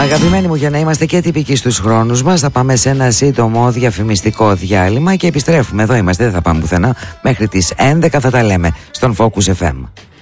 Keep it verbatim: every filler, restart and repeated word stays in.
Αγαπημένοι μου, για να είμαστε και τυπικοί στους χρόνους μας, θα πάμε σε ένα σύντομο διαφημιστικό διάλειμμα και επιστρέφουμε. Εδώ είμαστε, δεν θα πάμε πουθενά. Μέχρι τις έντεκα θα τα λέμε στον Focus εφ εμ.